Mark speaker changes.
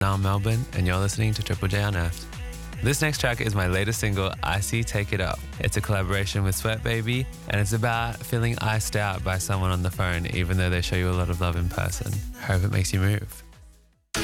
Speaker 1: Now I'm Melbourne, and you're listening to Triple J Unearthed. This next track is my latest single, Icy Take It Up. It's a collaboration with Sweat Baby, and it's about feeling iced out by someone on the phone, even though they show you a lot of love in person. Hope it makes you move.